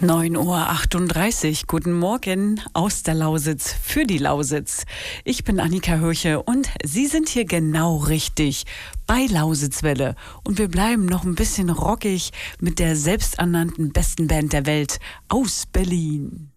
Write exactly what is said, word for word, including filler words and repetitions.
neun Uhr achtunddreißig. Guten Morgen aus der Lausitz für die Lausitz. Ich bin Annika Hürche und Sie sind hier genau richtig bei Lausitzwelle. Und wir bleiben noch ein bisschen rockig mit der selbsternannten besten Band der Welt aus Berlin.